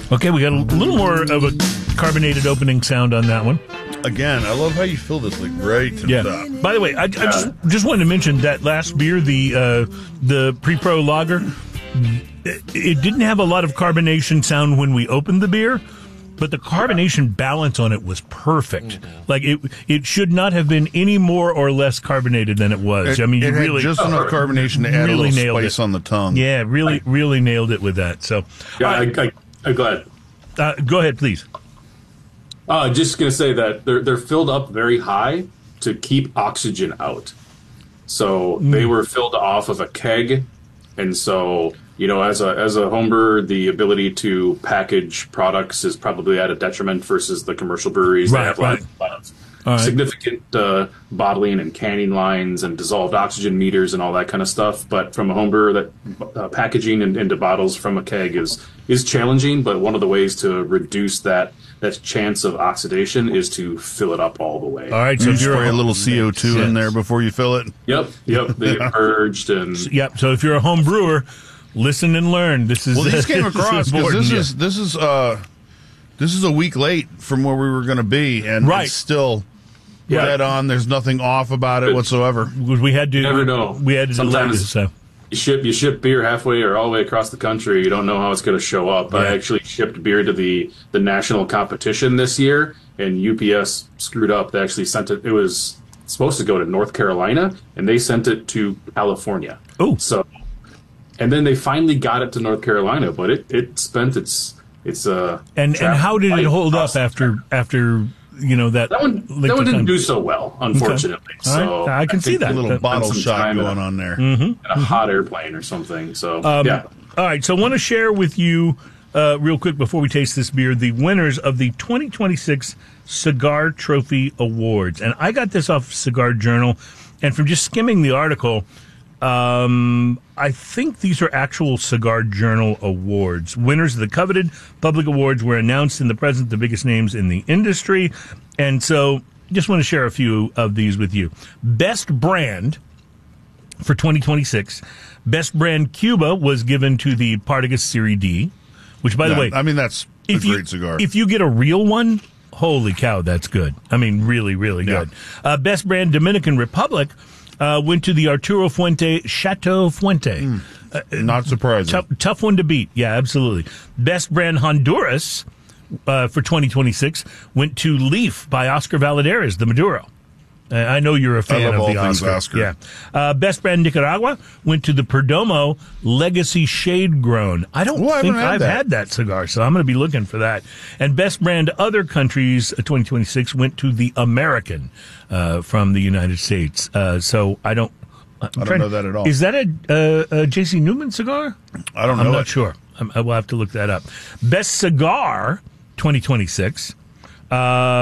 Okay, we got a little more of a carbonated opening sound on that one. Again, I love how you fill this like right to the top. By the way, I just wanted to mention that last beer, the Pre-Pro Lager, it didn't have a lot of carbonation sound when we opened the beer, but the carbonation balance on it was perfect. Like it should not have been any more or less carbonated than it was. It you had really just enough carbonation to add really a nailed little spice it on the tongue. Yeah, really nailed it with that. So, yeah, I'm glad. Go ahead, please. Just going to say that they're filled up very high to keep oxygen out. So they were filled off of a keg, and so as a home brewer, the ability to package products is probably at a detriment versus the commercial breweries that have a lot of significant bottling and canning lines and dissolved oxygen meters and all that kind of stuff. But from a home brewer, that packaging into bottles from a keg is challenging. But one of the ways to reduce that chance of oxidation is to fill it up all the way. All right, so you if you're spray a little CO2 in there before you fill it. Yep. They get purged and So if you're a home brewer, listen and learn. This is these came across because this is a week late from where we were going to be, and it's still dead on. There's nothing off about it whatsoever. We had to. You never know. We had to sometimes. So. You ship beer halfway or all the way across the country. You don't know how it's going to show up. Yeah. I actually shipped beer to the national competition this year, and UPS screwed up. They actually sent it. It was supposed to go to North Carolina, and they sent it to California. Oh, so, and then they finally got it to North Carolina, but it spent its and how did it hold up after that one didn't do so well, unfortunately. Okay. So right. I can see that. A little bottle shot going on there. In a hot airplane or something. So yeah. All right. So I want to share with you real quick before we taste this beer the winners of the 2026 Cigar Trophy Awards, and I got this off Cigar Journal, and from just skimming the article. I think these are actual Cigar Journal awards. Winners of the coveted public awards were announced in the presence of the biggest names in the industry. And so just want to share a few of these with you. Best brand for 2026. Best brand Cuba was given to the Partagas Serie D, which, by the way, I mean, that's a great cigar. If you get a real one, holy cow, that's good. I mean, really, really good. Best brand Dominican Republic went to the Arturo Fuente Chateau Fuente. Not surprising. Tough one to beat. Yeah, absolutely. Best brand Honduras for 2026 went to Leaf by Oscar Valadares, the Maduro. I know you're a fan of the Oscar. Yeah. Best brand Nicaragua went to the Perdomo Legacy Shade Grown. I don't think I've had that cigar, so I'm going to be looking for that. And best brand other countries 2026 went to the American from the United States. So I don't know that at all. Is that a J.C. Newman cigar? I don't know. I'm not sure. I will have to look that up. Best cigar 2026.